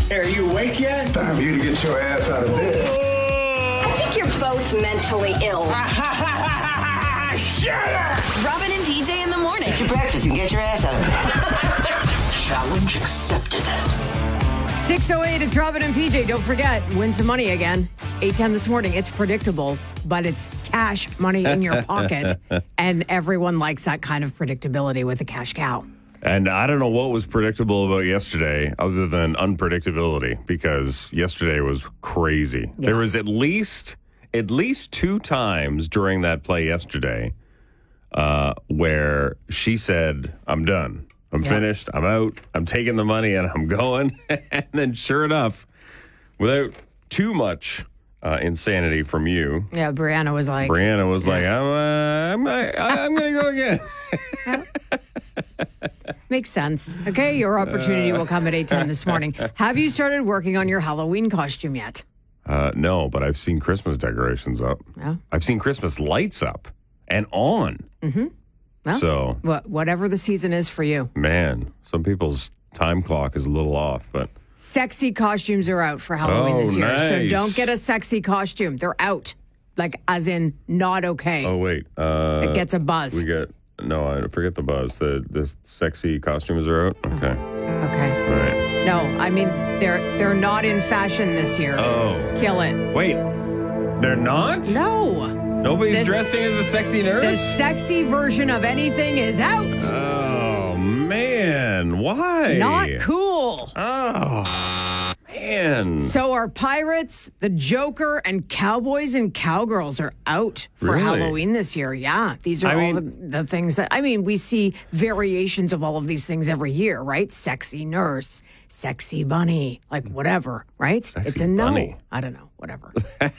Hey, are you awake yet? Time for you to get your ass out of bed. I think you're both mentally ill. Shut up! Robin and PJ in the morning. Get your breakfast and get your ass out of bed. Challenge accepted. 6:08, it's Robin and PJ. Don't forget, win some money again. 8:10 this morning. It's predictable, but it's cash money in your pocket. And everyone likes that kind of predictability with a cash cow. And I don't know what was predictable about yesterday other than unpredictability, because yesterday was crazy. Yeah. There was at least 2 times during that play yesterday where she said, I'm done. I'm finished. I'm out. I'm taking the money and I'm going. And then sure enough, without too much insanity from you. Yeah, Brianna was like, I'm going to go again. makes sense. Okay, your opportunity will come at 8:10 this morning. Have you started working on your Halloween costume yet? No, but I've seen Christmas decorations up. Yeah. I've seen Christmas lights up and on. Mm-hmm. Well, so whatever the season is for you. Man, some people's time clock is a little off, but sexy costumes are out for Halloween this year. Nice. So don't get a sexy costume. They're out. Like, as in, not okay. Oh, wait. It gets a buzz. I forget the buzz. The sexy costumes are out? Okay. Okay. All right. No, I mean, they're not in fashion this year. Oh. Kill it. Wait. They're not? No. Nobody's dressing as a sexy nurse? The sexy version of anything is out. Oh, man. Why? Not cool. Oh, man. So are pirates, the Joker, and cowboys and cowgirls are out for Really? Halloween this year. Yeah. These are the things that, we see variations of all of these things every year, right? Sexy nurse, sexy bunny, like whatever, right? Sexy it's a no. bunny. I don't know, whatever.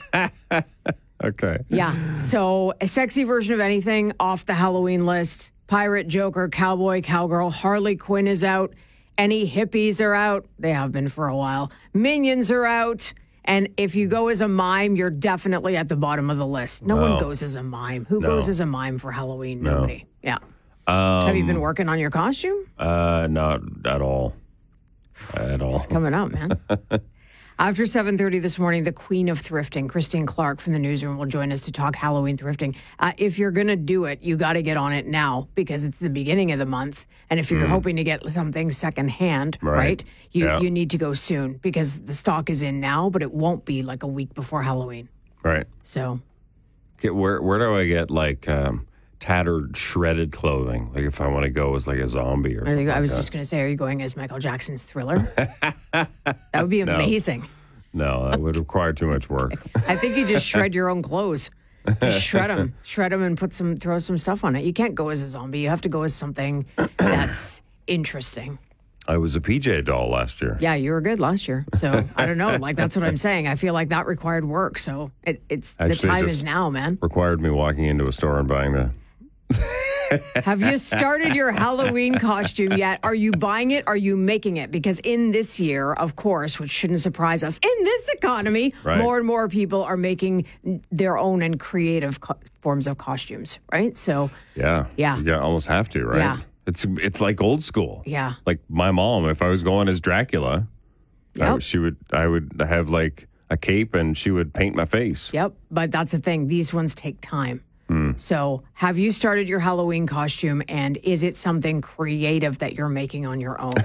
Okay. Yeah. So a sexy version of anything off the Halloween list. Pirate, Joker, cowboy, cowgirl, Harley Quinn is out. Any hippies are out. They have been for a while. Minions are out. And if you go as a mime, you're definitely at the bottom of the list. No one goes as a mime. Who goes as a mime for Halloween? No. Nobody. Yeah. Have you been working on your costume? Not at all. At all. It's coming up, man. After 7:30 this morning, the queen of thrifting, Christine Clark from the newsroom, will join us to talk Halloween thrifting. If you're going to do it, you got to get on it now because it's the beginning of the month. And if you're hoping to get something secondhand, right, you need to go soon because the stock is in now, but it won't be like a week before Halloween. Right. So. Where do I get like tattered, shredded clothing? Like if I want to go as like a zombie or something. I was just going to say, are you going as Michael Jackson's Thriller? That would be amazing. No, that would require too much work. I think you just shred your own clothes. Just shred them and throw some stuff on it. You can't go as a zombie. You have to go as something that's interesting. I was a PJ doll last year. Yeah, you were good last year. So I don't know. Like, that's what I'm saying. I feel like that required work. So it's Actually, the time is now, man. Required me walking into a store and buying the. Have you started your Halloween costume yet? Are you buying it? Are you making it? Because in this year, of course, which shouldn't surprise us, in this economy, more and more people are making their own and creative forms of costumes, right? So Yeah. You almost have to, right? Yeah. It's like old school. Yeah. Like my mom, if I was going as Dracula, I would have like a cape and she would paint my face. Yep. But that's the thing. These ones take time. So have you started your Halloween costume, and is it something creative that you're making on your own?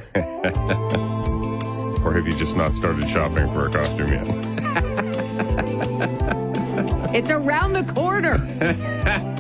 Or have you just not started shopping for a costume yet? It's around the corner.